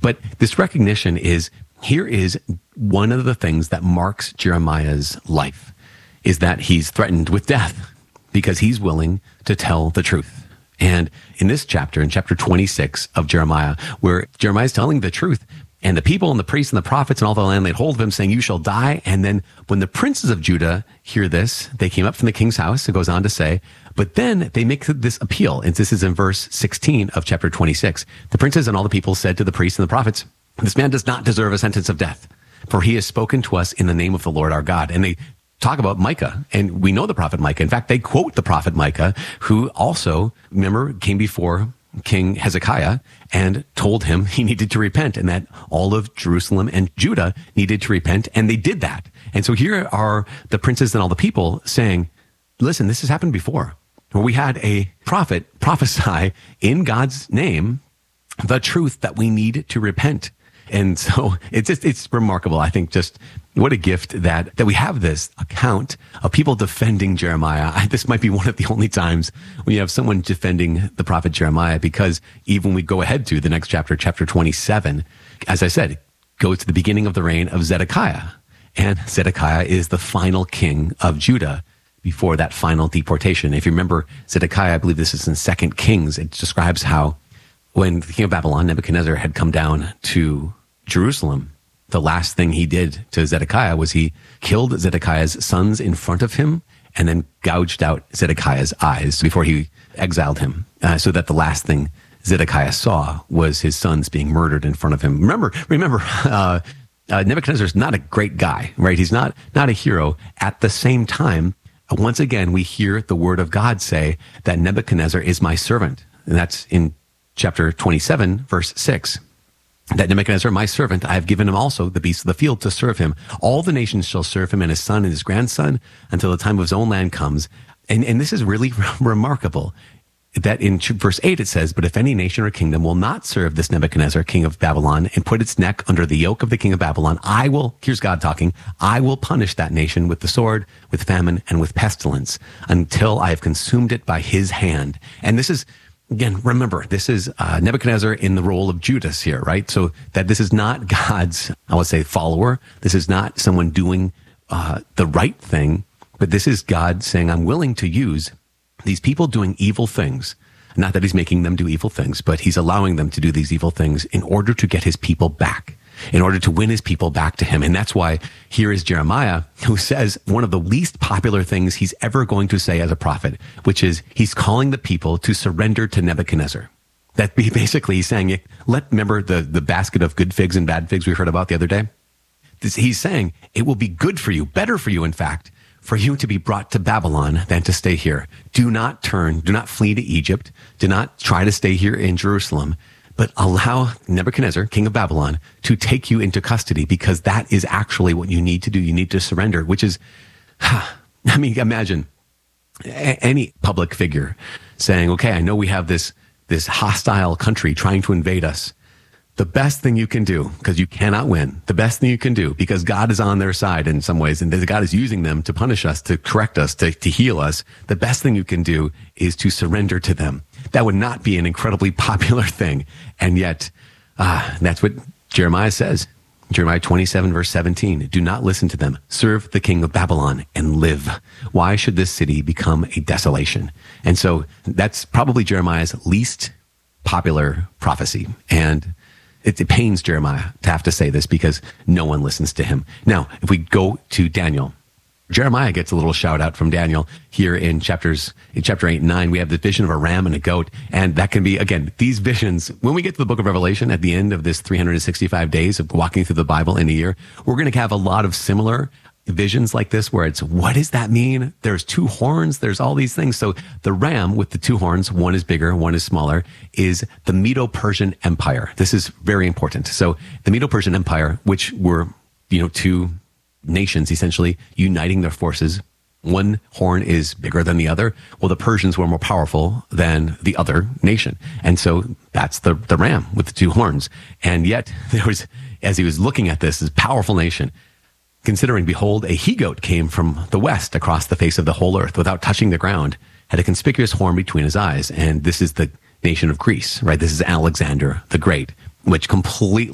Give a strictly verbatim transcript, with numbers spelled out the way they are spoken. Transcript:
But this recognition is, here is one of the things that marks Jeremiah's life, is that he's threatened with death because he's willing to tell the truth. And in this chapter, in chapter twenty-six of Jeremiah, where Jeremiah is telling the truth, and the people and the priests and the prophets and all the land laid hold of him, saying, you shall die. And then when the princes of Judah hear this, they came up from the king's house, it goes on to say, but then they make this appeal. And this is in verse sixteen of chapter twenty-six. The princes and all the people said to the priests and the prophets, this man does not deserve a sentence of death, for he has spoken to us in the name of the Lord our God. And they talk about Micah, and we know the prophet Micah. In fact, they quote the prophet Micah, who also, remember, came before King Hezekiah and told him he needed to repent, and that all of Jerusalem and Judah needed to repent, and they did that. And so here are the princes and all the people saying, listen, this has happened before, where we had a prophet prophesy in God's name the truth that we need to repent. And so it's just, it's remarkable. I think just what a gift that, that we have this account of people defending Jeremiah. I, this might be one of the only times when you have someone defending the prophet Jeremiah, because even when we go ahead to the next chapter, chapter twenty-seven, as I said, it goes to the beginning of the reign of Zedekiah. And Zedekiah is the final king of Judah before that final deportation. If you remember Zedekiah, I believe this is in Second Kings, it describes how when the king of Babylon, Nebuchadnezzar, had come down to Jerusalem, the last thing he did to Zedekiah was he killed Zedekiah's sons in front of him and then gouged out Zedekiah's eyes before he exiled him, uh, so that the last thing Zedekiah saw was his sons being murdered in front of him. Remember, remember, uh, uh, Nebuchadnezzar's not a great guy, right? He's not, not a hero. At the same time, once again, we hear the word of God say that Nebuchadnezzar is my servant. And that's in chapter twenty-seven, verse six. That Nebuchadnezzar, my servant, I have given him also the beasts of the field to serve him. All the nations shall serve him, and his son and his grandson, until the time of his own land comes. And, and this is really remarkable, that in verse eight it says, but if any nation or kingdom will not serve this Nebuchadnezzar, king of Babylon, and put its neck under the yoke of the king of Babylon, I will, here's God talking, I will punish that nation with the sword, with famine, and with pestilence, until I have consumed it by his hand. And this is, again, remember, this is uh, Nebuchadnezzar in the role of Judas here, right? So that this is not God's, I would say, follower. This is not someone doing uh, the right thing, but this is God saying, I'm willing to use these people doing evil things. Not that he's making them do evil things, but he's allowing them to do these evil things in order to get his people back, in order to win his people back to him. And that's why here is Jeremiah, who says one of the least popular things he's ever going to say as a prophet, which is he's calling the people to surrender to Nebuchadnezzar. That basically he's saying, let, remember the, the basket of good figs and bad figs we heard about the other day? This, he's saying it will be good for you, better for you, in fact, for you to be brought to Babylon than to stay here. Do not turn, do not flee to Egypt. Do not try to stay here in Jerusalem, but allow Nebuchadnezzar, king of Babylon, to take you into custody, because that is actually what you need to do. You need to surrender, which is, I mean, imagine any public figure saying, okay, I know we have this, this hostile country trying to invade us. The best thing you can do, because you cannot win, the best thing you can do, because God is on their side in some ways, and God is using them to punish us, to correct us, to, to heal us, the best thing you can do is to surrender to them. That would not be an incredibly popular thing. And yet, uh, that's what Jeremiah says. Jeremiah twenty-seven, verse seventeen, do not listen to them. Serve the king of Babylon and live. Why should this city become a desolation? And so that's probably Jeremiah's least popular prophecy. And It, it pains Jeremiah to have to say this, because no one listens to him. Now, if we go to Daniel, Jeremiah gets a little shout out from Daniel here in chapters, in chapter eight and nine. We have the vision of a ram and a goat. And that can be, again, these visions, when we get to the book of Revelation at the end of this three hundred sixty-five days of walking through the Bible in a year, we're going to have a lot of similar visions like this, where it's, what does that mean? There's two horns, there's all these things. So the ram with the two horns, one is bigger, one is smaller, is the Medo-Persian Empire. This is very important. So the Medo-Persian Empire, which were, you know, two nations essentially uniting their forces. One horn is bigger than the other. Well, the Persians were more powerful than the other nation. And so that's the, the ram with the two horns. And yet there was, as he was looking at this, this powerful nation, considering, behold, a he-goat came from the west across the face of the whole earth without touching the ground, had a conspicuous horn between his eyes. And this is the nation of Greece, right? This is Alexander the Great, which completely